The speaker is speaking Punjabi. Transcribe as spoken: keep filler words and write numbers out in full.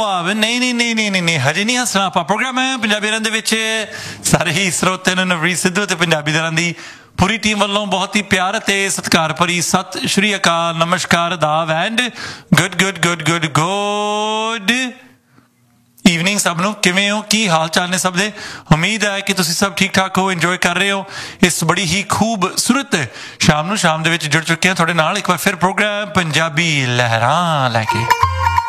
ਵਾਹ ਨਹੀਂ ਨਹੀਂ ਨਹੀਂ ਨਹੀਂ ਨਹੀਂ ਨਹੀਂ ਹਜੇ ਨਹੀਂ ਹੱਸਣਾ ਆਪਾਂ ਪ੍ਰੋਗਰਾਮ ਹੈ ਪੰਜਾਬੀ ਰਨ ਦੇ ਵਿੱਚ ਸਾਰੇ ਹੀ ਸਰੋਤਿਆਂ ਨੂੰ ਨਵਰੀਤ ਸਿੱਧੂ ਅਤੇ ਪੰਜਾਬੀ ਰਨ ਦੀ ਪੂਰੀ ਟੀਮ ਵੱਲੋਂ ਬਹੁਤ ਹੀ ਪਿਆਰ ਅਤੇ ਸਤਿਕਾਰ ਭਰੀ ਸਤਿ ਸ਼੍ਰੀ ਅਕਾਲ ਨਮਸਕਾਰ ਅਦਾਬ and good good good good good evening ਸਭ ਨੂੰ ਕਿਵੇਂ ਹੋ ਕੀ ਹਾਲ ਚਾਲ ਨੇ ਸਭ ਦੇ ਉਮੀਦ ਹੈ ਕਿ ਤੁਸੀਂ ਸਭ ਠੀਕ ਠਾਕ ਹੋ ਇੰਜੋਏ ਕਰ ਰਹੇ ਹੋ ਇਸ ਬੜੀ ਹੀ ਖੂਬਸੂਰਤ ਸ਼ਾਮ ਨੂੰ ਸ਼ਾਮ ਦੇ ਵਿੱਚ ਜੁੜ ਚੁੱਕੇ ਹਾਂ ਤੁਹਾਡੇ ਨਾਲ ਇੱਕ ਵਾਰ ਫਿਰ ਪ੍ਰੋਗਰਾਮ ਪੰਜਾਬੀ ਲਹਿਰਾਂ ਲੈ ਕੇ